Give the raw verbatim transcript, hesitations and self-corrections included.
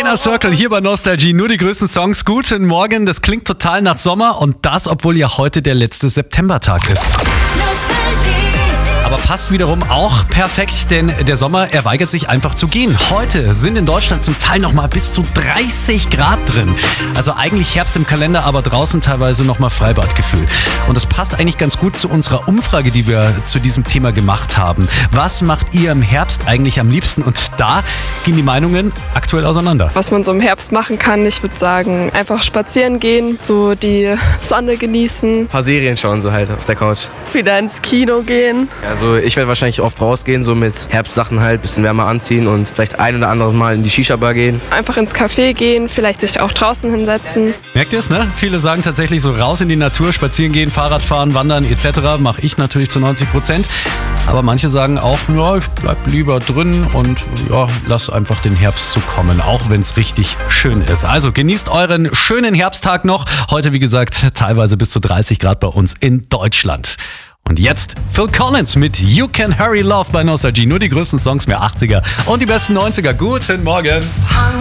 Inner Circle hier bei Nostalgie. Nur die größten Songs. Guten Morgen. Das klingt total nach Sommer und das, obwohl ja heute der letzte Septembertag ist. Aber passt wiederum auch perfekt, denn der Sommer, er weigert sich einfach zu gehen. Heute sind in Deutschland zum Teil noch mal bis zu dreißig Grad drin. Also eigentlich Herbst im Kalender, aber draußen teilweise noch mal Freibadgefühl. Und das passt eigentlich ganz gut zu unserer Umfrage, die wir zu diesem Thema gemacht haben. Was macht ihr im Herbst eigentlich am liebsten? Und da gehen die Meinungen aktuell auseinander. Was man so im Herbst machen kann, ich würde sagen, einfach spazieren gehen, so die Sonne genießen. Ein paar Serien schauen, so halt auf der Couch. Wieder ins Kino gehen. Also ich werde wahrscheinlich oft rausgehen, so mit Herbstsachen halt, bisschen wärmer anziehen und vielleicht ein oder andere Mal in die Shisha-Bar gehen. Einfach ins Café gehen, vielleicht sich auch draußen hinsetzen. Merkt ihr es, ne? Viele sagen tatsächlich so raus in die Natur, spazieren gehen, Fahrrad fahren, wandern et cetera. Mache ich natürlich zu neunzig Prozent. Aber manche sagen auch, ja, ich bleib lieber drin und ja, lass einfach den Herbst so kommen, auch wenn es richtig schön ist. Also genießt euren schönen Herbsttag noch. Heute, wie gesagt, teilweise bis zu dreißig Grad bei uns in Deutschland. Und jetzt Phil Collins mit You Can Hurry Love bei Nostalgie. Nur die größten Songs mehr achtziger und die besten neunziger. Guten Morgen.